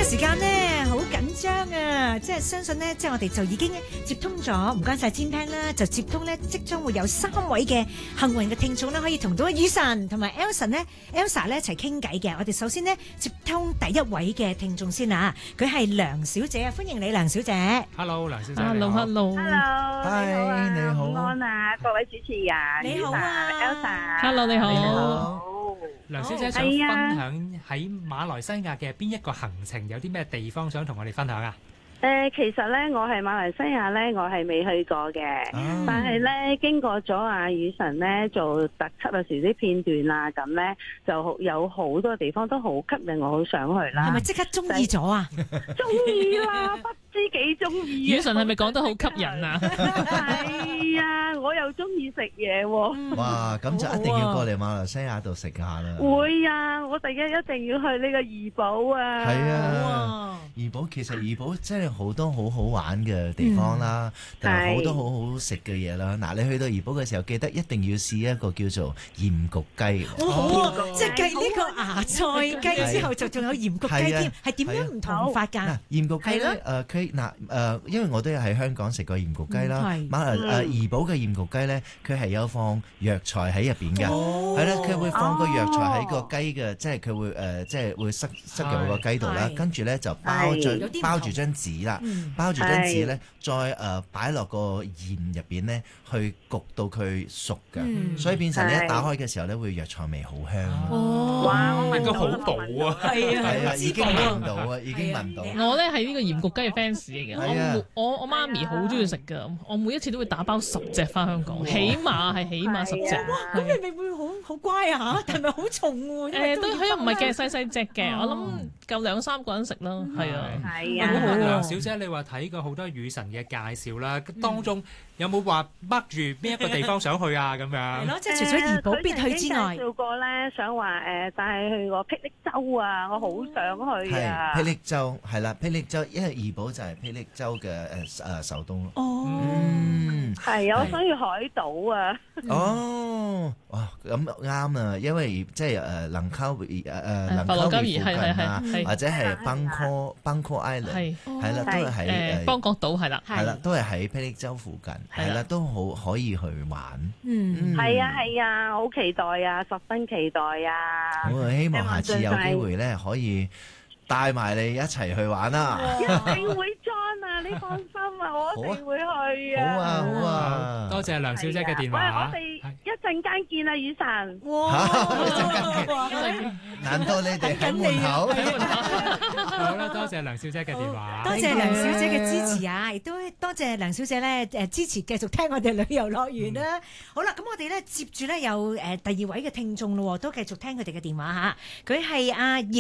時間呢好緊張啊！即係相信呢，即係我哋就已經接通咗，唔該晒詹聽啦，就接通呢，即將會有3位嘅幸運嘅聽眾啦，可以同到雨神同埋 Elsa 呢一齊傾偈嘅。我哋首先呢，接通第一位嘅聽眾先啊，佢係梁小姐啊，歡迎你梁小姐。 Hello， 梁小姐。 Hello， Hi， 你好， 午安啊，各位主持人， 你好啊 Elsa。Hello， 你好。 梁小姐想分享喺馬來西亞嘅邊一個行程，有啲咩地方想同我哋分享啊？ 其實咧，我係馬來西亞咧，我係未去過嘅，但係咧經過咗阿雨神咧做特輯嘅時啲片段啦，咁咧就有好多地方都好吸引我，好想去啦。 係咪即刻中意咗啊？ 中意啦，不知幾中意。 雨神係咪講得好吸引啊？ 係啊，我又中意食嘢喎。 哇，咁就一定要過嚟馬來西亞度食下啦。 會啊，我第一定要去呢個怡保啊。 係啊，怡保其實怡保真係好多好好玩嘅地方啦，同埋好多好好食嘅嘢啦。嗱，你去到怡保嘅時候，記得一定要試一個叫做鹽焗雞。 好啊，即係繼呢個芽菜雞之後，就仲有鹽焗雞添，係點樣唔同法㗎？ 嗱，鹽焗雞咧，因為我都有喺香港食過鹽焗雞啦。怡保嘅鹽焗雞咧，佢係有放藥材喺入邊嘅，係啦，佢會放個藥材喺個雞嘅，即係佢會即係會塞入個雞度啦，跟住咧就包住張紙啦，包住張紙咧，再擺落個鹽入邊咧，去焗到佢熟嘅，所以變成你一打開嘅時候咧，會藥材味好香。 哇， 應該好補啊！ 係啊， 已經聞到啊，已經聞到。 我咧係呢個鹽焗雞嘅 fans 嚟嘅，我媽咪好中意食㗎，我每一次都會打包10隻翻香港，起碼10隻。 哇，咁你咪會好乖啊嚇？係咪好重喎？ 都佢又唔係嘅，細隻嘅，我諗夠2-3個人食啦，係啊。 係啊， 梁小姐，你話睇過好多雨神嘅介紹啦，當中有冇話北住邊一個地方想去啊？咁樣係咯，即係除咗怡保必去之外， 介紹過咧，想話帶去個霹靂州啊，我好想去啊。 係霹靂州係啦，霹靂州因為怡保就係霹靂州嘅首都咯。 係啊，我想去海島啊。 哇，咁啱啊，因為即係能溝能佛羅加爾附近啊， 係或者係Bangkok Island 係啦，都係喺邦國島係啦， 都係喺霹靂州附近係啦，都好可以去玩。 係啊，好期待啊，十分期待啊！ 我希望下次有機會咧，可以帶埋你一齊去玩啦。 一定會 join 啊！你放心啊，我一定會去啊！ 好啊， 多謝梁小姐嘅電話。 我哋一陣間見啊，雨神。 難道你哋喺門口？ 好啦，多謝梁小姐嘅電話。 多謝梁小姐嘅支持啊！亦都多謝梁小姐咧支持繼續聽我哋旅遊樂園啦。好啦，咁我哋咧接住咧有第2位嘅聽眾咯，都繼續聽佢哋嘅電話嚇。佢係阿葉